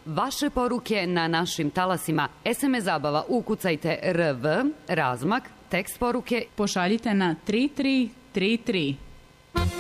vaše poruke na našim talasima. SMS zabava, ukucajte RV, razmak, tekst poruke. Pošaljite na 3333.